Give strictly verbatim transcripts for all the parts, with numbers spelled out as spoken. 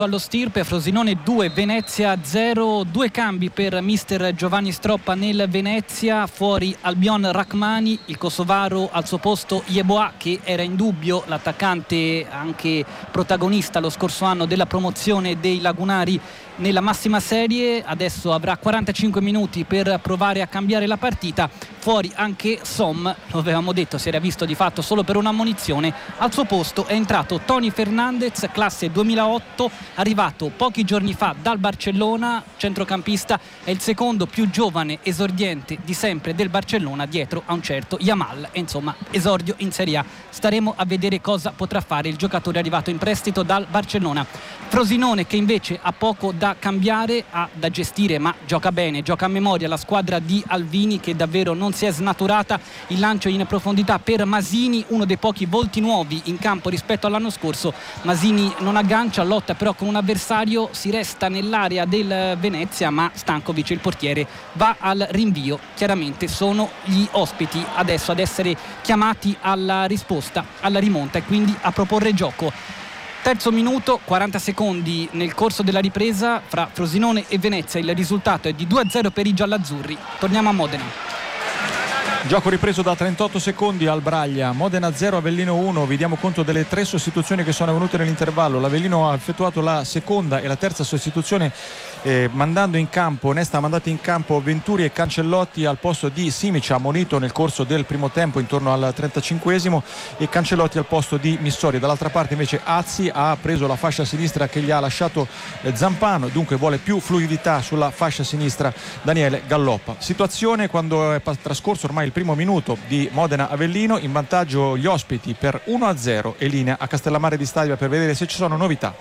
allo Stirpe, Frosinone due, Venezia zero, due cambi per mister Giovanni Stroppa nel Venezia, fuori Albion Rachmani, il kosovaro al suo posto Yeboah, che era in dubbio, l'attaccante anche protagonista lo scorso anno della promozione dei lagunari nella massima serie, adesso avrà quarantacinque minuti per provare a cambiare la partita. Fuori anche Som, lo avevamo detto, si era visto di fatto solo per un'ammonizione. Al suo posto è entrato Tony Fernandez, classe duemilaotto, arrivato pochi giorni fa dal Barcellona, centrocampista, è il secondo più giovane esordiente di sempre del Barcellona, dietro a un certo Yamal, e insomma esordio in Serie A. Staremo a vedere cosa potrà fare il giocatore arrivato in prestito dal Barcellona. Frosinone che invece ha poco da cambiare, ha da gestire, ma gioca bene, gioca a memoria la squadra di Alvini, che davvero non si è snaturata. Il lancio in profondità per Masini, uno dei pochi volti nuovi in campo rispetto all'anno scorso. Masini non aggancia, lotta però con un avversario, si resta nell'area del Venezia, ma Stankovic, il portiere, va al rinvio. Chiaramente sono gli ospiti adesso ad essere chiamati alla risposta, alla rimonta, e quindi a proporre gioco. Terzo minuto, quaranta secondi nel corso della ripresa fra Frosinone e Venezia. Il risultato è di due a zero per i giallaazzurri. Torniamo a Modena. Gioco ripreso da trentotto secondi al Braglia. Modena zero, Avellino uno. Vi diamo conto delle tre sostituzioni che sono avvenute nell'intervallo. L'Avellino ha effettuato la seconda e la terza sostituzione, eh, mandando in campo Nesta ha mandato in campo Venturi e Cancellotti al posto di Simic, ammonito nel corso del primo tempo intorno al trentacinquesimo, e Cancellotti al posto di Missori. Dall'altra parte invece Azzi ha preso la fascia sinistra che gli ha lasciato eh, Zampano, dunque vuole più fluidità sulla fascia sinistra Daniele Galloppa. Situazione quando è trascorso ormai il primo minuto di Modena-Avellino, in vantaggio gli ospiti per uno a zero, e linea a Castellammare di Stabia per vedere se ci sono novità.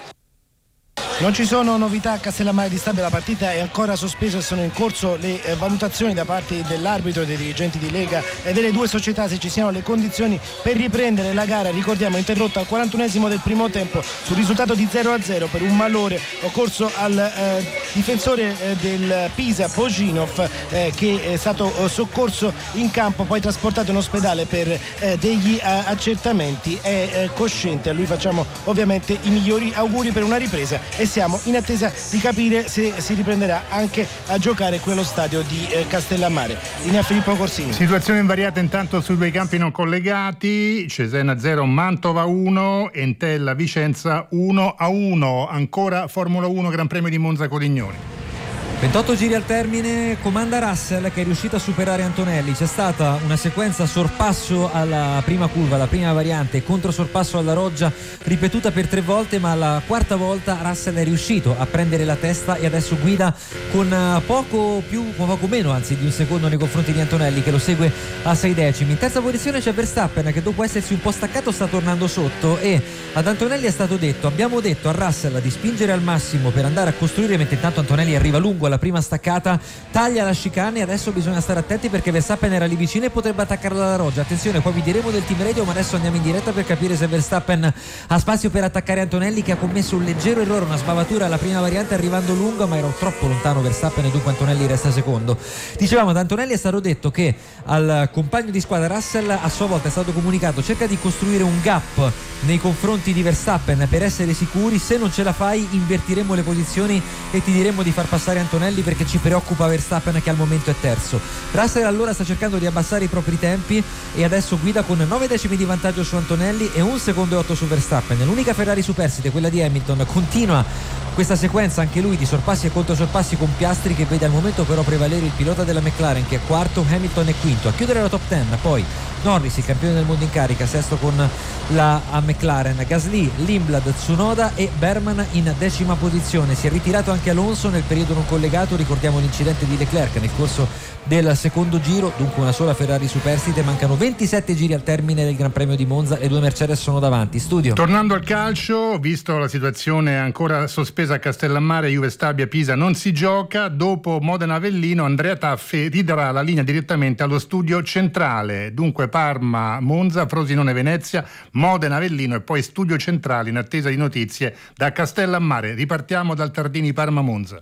Non ci sono novità a Castellammare di Stabia, la partita è ancora sospesa e sono in corso le eh, valutazioni da parte dell'arbitro e dei dirigenti di Lega e delle due società se ci siano le condizioni per riprendere la gara. Ricordiamo interrotta al quarantunesimo del primo tempo sul risultato di zero a zero per un malore occorso al eh, difensore eh, del Pisa, Boginov, eh, che è stato eh, soccorso in campo, poi trasportato in ospedale per eh, degli eh, accertamenti. È eh, cosciente, a lui facciamo ovviamente i migliori auguri per una ripresa e siamo in attesa di capire se si riprenderà anche a giocare quello stadio di eh, Castellammare. Linea Filippo Corsini. Situazione invariata intanto sui due campi non collegati: Cesena zero, Mantova uno, Entella Vicenza uno a uno. Ancora Formula uno, Gran Premio di Monza Colignoni. ventotto giri al termine, comanda Russell che è riuscito a superare Antonelli. C'è stata una sequenza sorpasso alla prima curva, la prima variante, contro sorpasso alla roggia ripetuta per tre volte, ma alla quarta volta Russell è riuscito a prendere la testa e adesso guida con poco più, poco meno anzi di un secondo nei confronti di Antonelli, che lo segue a sei decimi. In terza posizione c'è Verstappen che dopo essersi un po' staccato sta tornando sotto, e ad Antonelli è stato detto, abbiamo detto a Russell di spingere al massimo per andare a costruire, mentre intanto Antonelli arriva lungo alla prima staccata, taglia la chicane, e adesso bisogna stare attenti perché Verstappen era lì vicino e potrebbe attaccarla alla roggia. Attenzione, poi vi diremo del team radio, ma adesso andiamo in diretta per capire se Verstappen ha spazio per attaccare Antonelli, che ha commesso un leggero errore, una sbavatura alla prima variante arrivando lungo, ma era troppo lontano Verstappen e dunque Antonelli resta secondo. Dicevamo, ad Antonelli è stato detto che al compagno di squadra Russell a sua volta è stato comunicato: cerca di costruire un gap nei confronti di Verstappen per essere sicuri, se non ce la fai invertiremo le posizioni e ti diremo di far passare Antonelli perché ci preoccupa Verstappen che al momento è terzo. Russell allora sta cercando di abbassare i propri tempi e adesso guida con nove decimi di vantaggio su Antonelli e un secondo e otto su Verstappen. L'unica Ferrari superstite, quella di Hamilton, continua questa sequenza anche lui di sorpassi e controsorpassi con Piastri, che vede al momento però prevalere il pilota della McLaren che è quarto, Hamilton è quinto. A chiudere la top dieci poi Norris, il campione del mondo in carica, sesto con la McLaren, Gasly, Lindblad, Tsunoda e Berman in decima posizione. Si è ritirato anche Alonso nel periodo non collegato, ricordiamo l'incidente di Leclerc nel corso del secondo giro, dunque una sola Ferrari superstite. Mancano ventisette giri al termine del Gran Premio di Monza e due Mercedes sono davanti. Studio. Tornando al calcio, visto la situazione ancora sospesa a Castellammare, Juve Stabia Pisa non si gioca, dopo Modena Avellino Andrea Taffi ridarà la linea direttamente allo studio centrale, dunque Parma Monza, Frosinone Venezia, Modena Avellino e poi studio centrale in attesa di notizie da Castellammare. Ripartiamo dal Tardini Parma Monza.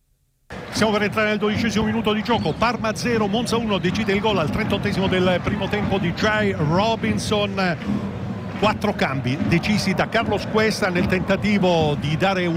Stiamo per entrare nel dodicesimo minuto di gioco. Parma zero, Monza uno. Decide il gol al trentottesimo del primo tempo di Jai Robinson. Quattro cambi decisi da Carlos Cuesta nel tentativo di dare un